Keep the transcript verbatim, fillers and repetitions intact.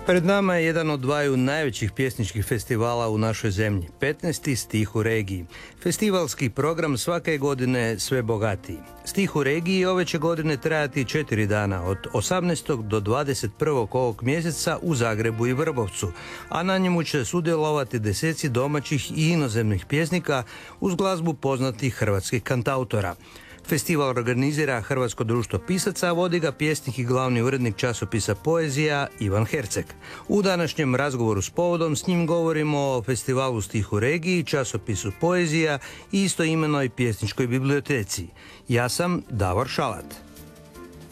Pred nama je jedan od dvaju najvećih pjesničkih festivala u našoj zemlji, petnaesti Stih u regiji. Festivalski program svake godine sve bogatiji. Stih u regiji ove će godine trajati četiri dana, od osamnaestog do dvadeset prvog ovog mjeseca u Zagrebu i Vrbovcu, a na njemu će sudjelovati deseci domaćih i inozemnih pjesnika uz glazbu poznatih hrvatskih kantautora. Festival organizira Hrvatsko društvo pisaca, a vodi ga pjesnik i glavni urednik časopisa Poezija Ivan Herceg. U današnjem razgovoru s povodom s njim govorimo o festivalu Stih u regiji, časopisu Poezija i istoimenoj pjesničkoj biblioteci. Ja sam Davor Šalat.